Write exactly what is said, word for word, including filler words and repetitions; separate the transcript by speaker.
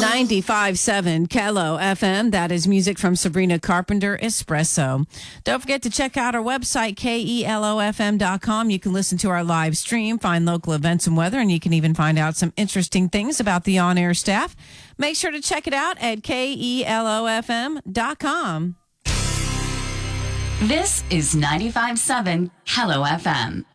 Speaker 1: ninety-five point seven Kello F M. That is music from Sabrina Carpenter, Espresso. Don't forget to check out our website, K E L O F M dot com. You can listen to our live stream, find local events and weather, and you can even find out some interesting things about the on-air staff. Make sure to check it out at K E L O F M dot com.
Speaker 2: This is ninety-five point seven Hello F M.